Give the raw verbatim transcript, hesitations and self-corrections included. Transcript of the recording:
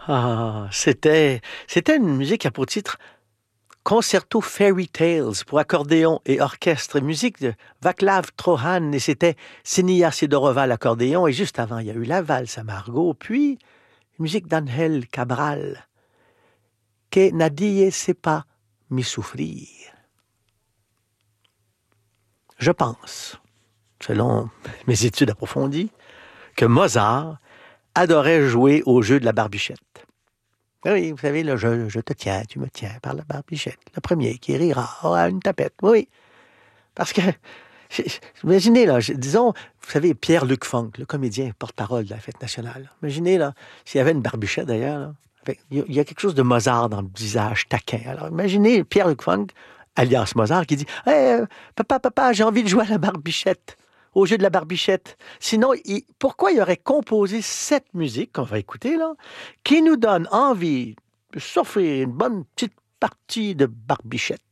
Ah, c'était, c'était une musique qui a pour titre Concerto Fairy Tales pour accordéon et orchestre, musique de Václav Trohan, et c'était Senia Sidorova à l'accordéon, et juste avant, il y a eu la valse à Margot, puis une musique d'Angel Cabral, Que nadie sepa mi sufrir. Je pense, selon mes études approfondies, que Mozart adorait jouer au jeu de la barbichette. Oui, vous savez, là, je, je te tiens, tu me tiens par la barbichette. Le premier qui rira aura une tapette. Oui, oui. Parce que, imaginez, là, disons, vous savez, Pierre-Luc Funk, le comédien porte-parole de la Fête nationale. Imaginez, là, s'il y avait une barbichette d'ailleurs, là, avec, il y a quelque chose de Mozart dans le visage taquin. Alors, imaginez Pierre-Luc Funk, alias Mozart, qui dit hey, euh, papa, papa, j'ai envie de jouer à la barbichette, au jeu de la barbichette. Sinon, il, pourquoi il aurait composé cette musique qu'on va écouter, là, qui nous donne envie de s'offrir une bonne petite partie de barbichette?